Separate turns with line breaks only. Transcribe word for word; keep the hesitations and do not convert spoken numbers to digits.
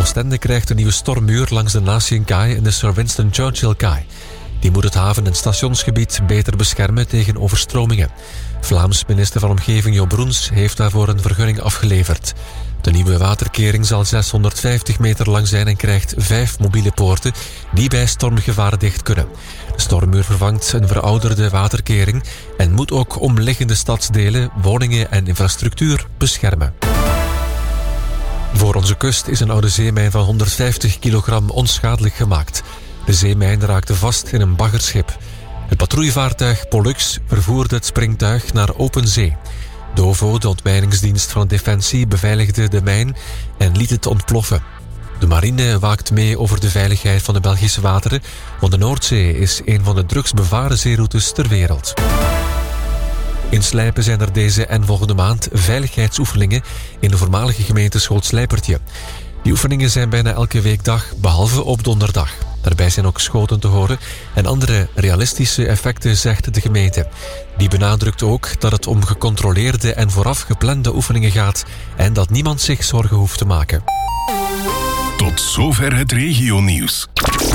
Oostende krijgt een nieuwe stormmuur langs de Nationkaai en de Sir Winston Churchill-kaai. Die moet het haven- en stationsgebied beter beschermen tegen overstromingen. Vlaams minister van Omgeving Jo Broens heeft daarvoor een vergunning afgeleverd. De nieuwe waterkering zal zeshonderdvijftig meter lang zijn en krijgt vijf mobiele poorten die bij stormgevaar dicht kunnen. De stormmuur vervangt een verouderde waterkering en moet ook omliggende stadsdelen, woningen en infrastructuur beschermen. Voor onze kust is een oude zeemijn van honderdvijftig kilogram onschadelijk gemaakt. De zeemijn raakte vast in een baggerschip. Het patrouillevaartuig Pollux vervoerde het springtuig naar open zee. De O V O, de ontmijningsdienst van Defensie, beveiligde de mijn en liet het ontploffen. De marine waakt mee over de veiligheid van de Belgische wateren, want de Noordzee is een van de drukst bevaren zeeroutes ter wereld. In Slijpen zijn er deze en volgende maand veiligheidsoefeningen in de voormalige gemeente Schoot-Slijpertje. Die oefeningen zijn bijna elke weekdag, behalve op donderdag. Daarbij zijn ook schoten te horen en andere realistische effecten, zegt de gemeente. Die benadrukt ook dat het om gecontroleerde en vooraf geplande oefeningen gaat en dat niemand zich zorgen hoeft te maken.
Tot zover het regionieuws.